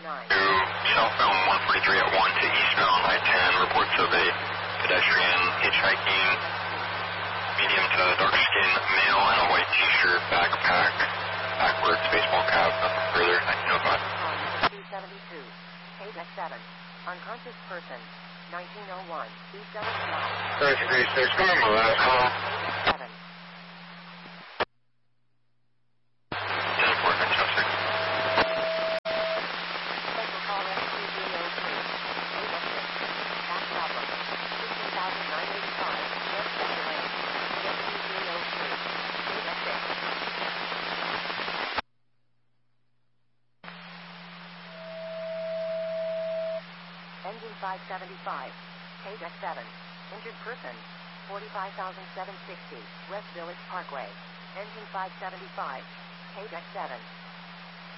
Southbound 143 at 1 to eastbound I-10. Reports of a pedestrian hitchhiking, medium to dark skin male in a white t-shirt, backpack, backwards, baseball cap, nothing further. 1905. 272, KX7, unconscious person, 1901, East Ellis Drive. 36, go on my last call. KX7. 10-4, 906. Special call S2303, KX6, back problem, 16,985, West Center Lane, S2303, KX6. Engine 575, KX7, injured person, 45,760, West Village Parkway. Engine 575, KX7.